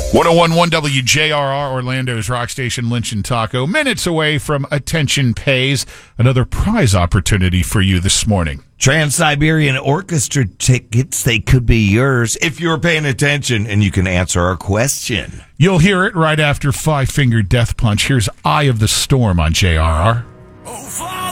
1011 WJRR, Orlando's rock station, Lynch and Taco. Minutes away from Attention Pays. Another prize opportunity for you this morning. Trans-Siberian Orchestra tickets, they could be yours if you're paying attention and you can answer our question. You'll hear it right after Five Finger Death Punch. Here's Eye of the Storm on JRR.